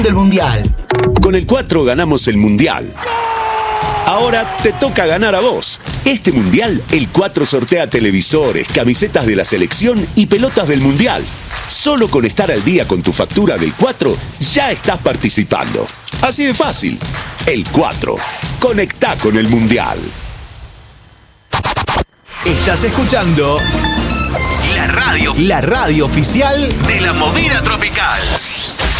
del Mundial. Con el 4 ganamos el Mundial. Ahora te toca ganar a vos. Este Mundial, el 4 sortea televisores, camisetas de la selección y pelotas del Mundial. Solo con estar al día con tu factura del 4, ya estás participando. Así de fácil. El 4. Conectá con el Mundial. Estás escuchando la radio oficial de la movida tropical.